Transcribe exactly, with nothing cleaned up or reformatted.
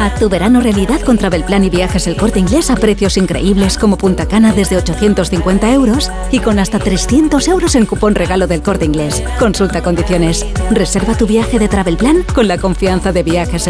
Haz tu verano realidad con Travelplan y Viajes El Corte Inglés a precios increíbles como Punta Cana desde ochocientos cincuenta euros y con hasta trescientos euros en cupón regalo del Corte Inglés. Consulta condiciones. Reserva tu viaje de Travelplan con la confianza de Viajes El